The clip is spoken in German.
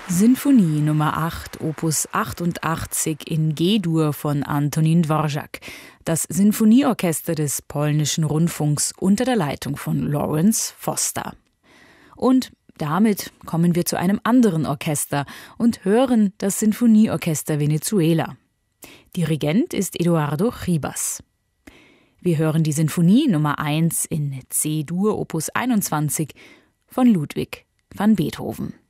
Sinfonie Nummer 8, Opus 88 in G-Dur von Antonín Dvořák, das Sinfonieorchester des polnischen Rundfunks unter der Leitung von Lawrence Foster. Und damit kommen wir zu einem anderen Orchester und hören das Sinfonieorchester Venezuela. Dirigent ist Eduardo Ribas. Wir hören die Sinfonie Nummer 1 in C-Dur, Opus 21 von Ludwig van Beethoven.